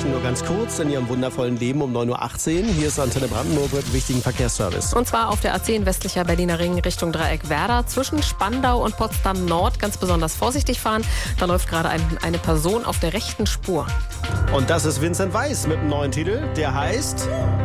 Nachrichten nur ganz kurz in Ihrem wundervollen Leben um 9.18 Uhr. Hier ist Antenne Brandenburg mit dem wichtigen Verkehrsservice. Und zwar auf der A10 westlicher Berliner Ring Richtung Dreieck Werder. Zwischen Spandau und Potsdam Nord ganz besonders vorsichtig fahren. Da läuft gerade eine Person auf der rechten Spur. Und das ist Vincent Weiss mit einem neuen Titel, der heißt...